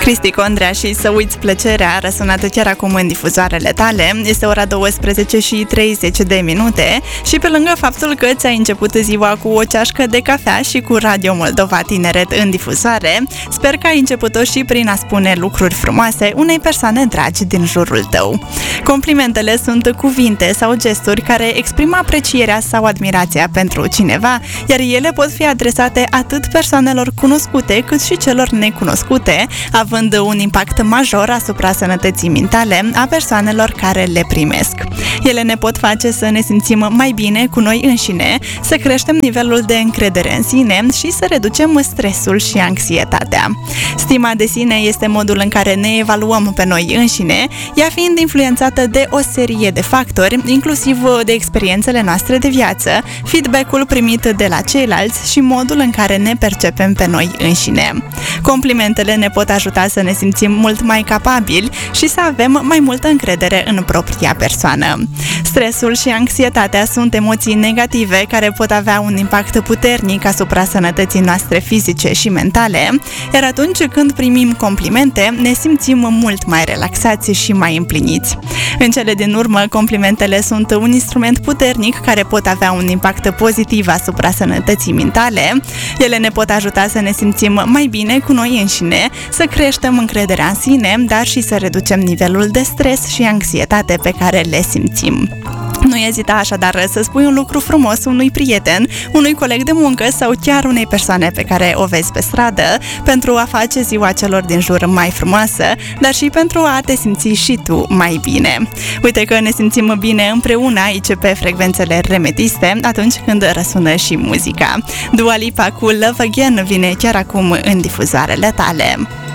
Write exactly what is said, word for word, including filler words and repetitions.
Cristi Condrea și Să uiți plăcerea, răsunată chiar acum în difuzoarele tale. Este ora douăsprezece și treizeci de minute și pe lângă faptul că ți-ai început ziua cu o ceașcă de cafea și cu Radio Moldova Tineret în difuzoare, sper că ai început-o și prin a spune lucruri frumoase unei persoane dragi din jurul tău. Complimentele sunt cuvinte sau gesturi care exprimă aprecierea sau admirația pentru cineva, iar ele pot fi adresate atât persoanelor cunoscute cât și celor necunoscute, având un impact major asupra sănătății mentale a persoanelor care le primesc. Ele ne pot face să ne simțim mai bine cu noi înșine, să creștem nivelul de încredere în sine și să reducem stresul și anxietatea. Stima de sine este modul în care ne evaluăm pe noi înșine, ea fiind influențată de o serie de factori, inclusiv de experiențele noastre de viață, feedback-ul primit de la ceilalți și modul în care ne percepem pe noi înșine. Complimentele ne pot ajuta să ne simțim mult mai capabili și să avem mai multă încredere în propria persoană. Stresul și anxietatea sunt emoții negative care pot avea un impact puternic asupra sănătății noastre fizice și mentale, iar atunci când primim complimente, ne simțim mult mai relaxați și mai împliniți. În cele din urmă, complimentele sunt un instrument puternic care pot avea un impact pozitiv asupra sănătății mentale. Ele ne pot ajuta să ne simțim mai bine cu noi înșine, să creștem încrederea în sine, dar și să reducem nivelul de stres și anxietate pe care le simțim. Nu ezita așadar să spui un lucru frumos unui prieten, unui coleg de muncă sau chiar unei persoane pe care o vezi pe stradă, pentru a face ziua celor din jur mai frumoasă, dar și pentru a te simți și tu mai bine. Uite că ne simțim bine împreună aici pe frecvențele Remediste atunci când răsună și muzica. Dua Lipa cu Love Again vine chiar acum în difuzoarele tale.